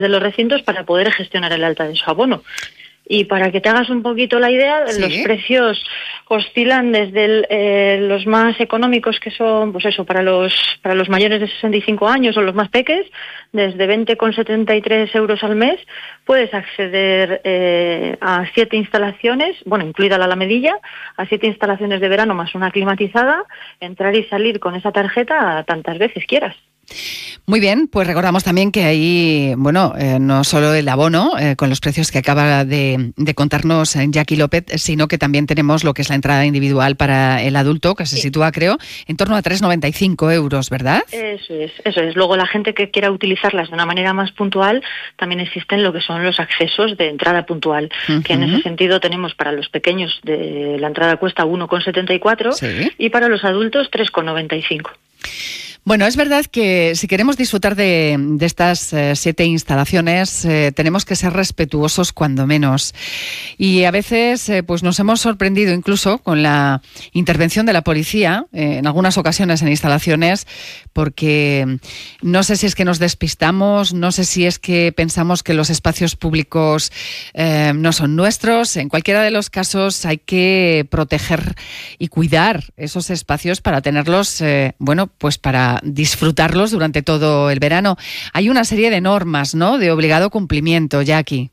de los recintos para poder gestionar el alta de su abono. Y para que te hagas un poquito la idea, ¿sí? Los precios oscilan desde los más económicos, que son, pues eso, para los mayores de 65 años o los más peques, desde 20,73 euros al mes, puedes acceder a 7 instalaciones, bueno, incluida la Alamedilla, a 7 instalaciones de verano más una climatizada, entrar y salir con esa tarjeta tantas veces quieras. Muy bien, pues recordamos también que hay, no solo el abono con los precios que acaba de contarnos Jackie López, sino que también tenemos lo que es la entrada individual para el adulto, que se sitúa, creo, en torno a 3,95 euros, ¿verdad? Eso es. Luego la gente que quiera utilizarlas de una manera más puntual, también existen lo que son los accesos de entrada puntual, que en ese sentido tenemos para los pequeños, de la entrada cuesta 1,74 ¿sí? Y para los adultos 3,95. Bueno, es verdad que si queremos disfrutar de estas 7 instalaciones, tenemos que ser respetuosos cuando menos. Y a veces pues nos hemos sorprendido incluso con la intervención de la policía, en algunas ocasiones en instalaciones, porque no sé si es que nos despistamos, no sé si es que pensamos que los espacios públicos no son nuestros. En cualquiera de los casos hay que proteger y cuidar esos espacios para tenerlos, pues para disfrutarlos durante todo el verano. Hay una serie de normas, ¿no?, de obligado cumplimiento, Jackie.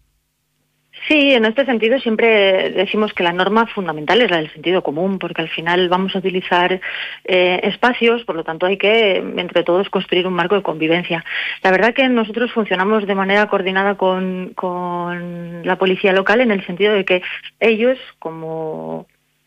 Sí, en este sentido siempre decimos que la norma fundamental es la del sentido común, porque al final vamos a utilizar espacios, por lo tanto hay que, entre todos, construir un marco de convivencia. La verdad que nosotros funcionamos de manera coordinada con la policía local, en el sentido de que ellos, como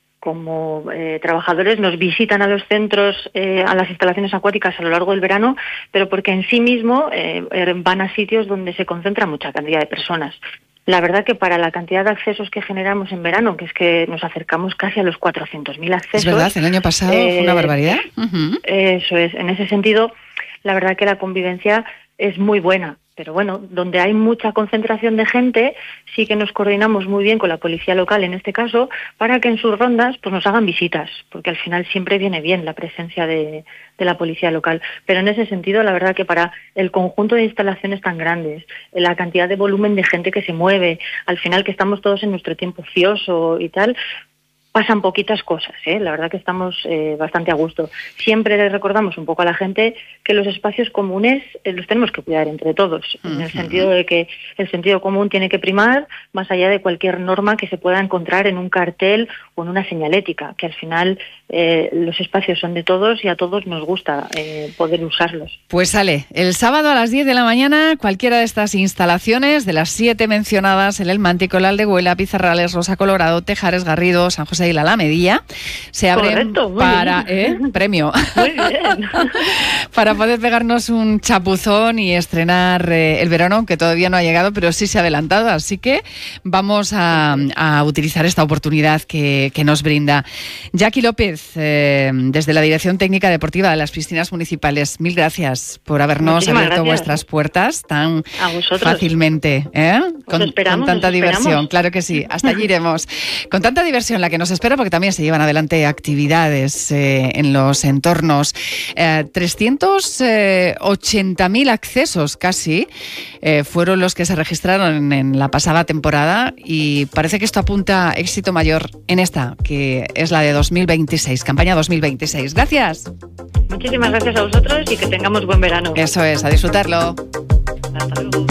trabajadores, nos visitan a los centros, a las instalaciones acuáticas a lo largo del verano, pero porque en sí mismo van a sitios donde se concentra mucha cantidad de personas. La verdad que para la cantidad de accesos que generamos en verano, que es que nos acercamos casi a los 400.000 accesos... Es verdad, el año pasado fue una barbaridad. Eso es, en ese sentido, la verdad que la convivencia es muy buena. Pero bueno, donde hay mucha concentración de gente, sí que nos coordinamos muy bien con la policía local, en este caso, para que en sus rondas pues nos hagan visitas, porque al final siempre viene bien la presencia de la policía local. Pero en ese sentido, la verdad que para el conjunto de instalaciones tan grandes, la cantidad de volumen de gente que se mueve, al final que estamos todos en nuestro tiempo ocioso y tal, pasan poquitas cosas, la verdad que estamos bastante a gusto. Siempre le recordamos un poco a la gente que los espacios comunes los tenemos que cuidar entre todos, en el sentido de que el sentido común tiene que primar más allá de cualquier norma que se pueda encontrar en un cartel o en una señalética, que al final los espacios son de todos y a todos nos gusta poder usarlos. Pues sale el sábado a las 10 de la mañana cualquiera de estas instalaciones, de las 7 mencionadas, el Mántico, el Aldehuela, Pizarrales, Rosa Colorado, Tejares, Garrido, San José y la Alamedilla, se abren para premio. Muy bien. Para poder pegarnos un chapuzón y estrenar el verano, aunque todavía no ha llegado, pero sí se ha adelantado, así que vamos a utilizar esta oportunidad que nos brinda. Jackie López, desde la Dirección Técnica Deportiva de las Piscinas Municipales, mil gracias por habernos abierto vuestras puertas tan fácilmente, con tanta diversión. Claro que sí, hasta allí iremos. Con tanta diversión la que nos espera, porque también se llevan adelante actividades en los entornos. 380.000 accesos casi fueron los que se registraron en la pasada temporada, y parece que esto apunta a éxito mayor en esta, que es la de 2026, campaña 2026. Gracias. Muchísimas gracias a vosotros y que tengamos buen verano. Eso es, a disfrutarlo. Hasta luego.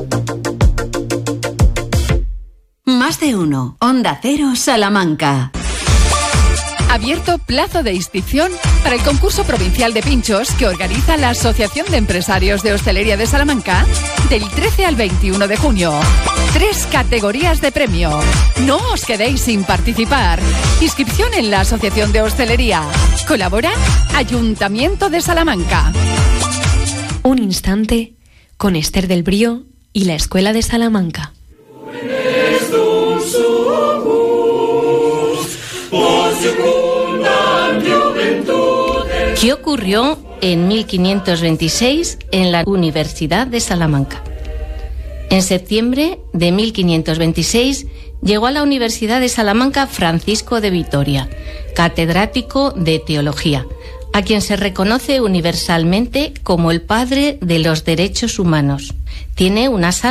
Más de uno. Onda Cero, Salamanca. Abierto plazo de inscripción para el concurso provincial de pinchos que organiza la Asociación de Empresarios de Hostelería de Salamanca del 13 al 21 de junio. 3 categorías de premio. No os quedéis sin participar. Inscripción en la Asociación de Hostelería. Colabora Ayuntamiento de Salamanca. Un instante con Esther del Brío y la Escuela de Salamanca. ¿Qué ocurrió en 1526 en la Universidad de Salamanca? En septiembre de 1526 llegó a la Universidad de Salamanca Francisco de Vitoria, catedrático de Teología, a quien se reconoce universalmente como el padre de los derechos humanos. Tiene una sala